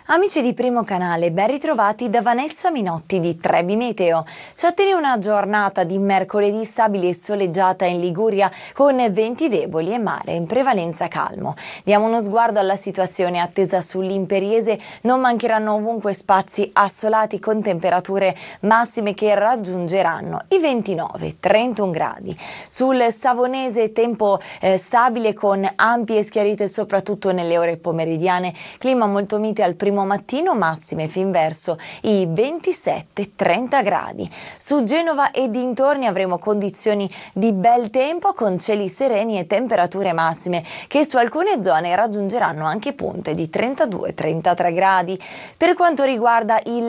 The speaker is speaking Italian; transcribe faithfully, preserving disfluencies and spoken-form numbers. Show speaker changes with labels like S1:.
S1: Amici di Primo Canale, ben ritrovati da Vanessa Minotti di Trebi Meteo. Ci attende una giornata di mercoledì stabile e soleggiata in Liguria con venti deboli e mare in prevalenza calmo. Diamo uno sguardo alla situazione attesa sull'Imperiese. Non mancheranno ovunque spazi assolati con temperature massime che raggiungeranno i ventinove trentuno gradi. Sul Savonese tempo eh, stabile con ampie schiarite soprattutto nelle ore pomeridiane, clima molto mite al primo mattino, massime fin verso i ventisette trenta gradi. Su Genova e dintorni avremo condizioni di bel tempo con cieli sereni e temperature massime che su alcune zone raggiungeranno anche punte di trentadue trentatré gradi. Per quanto riguarda il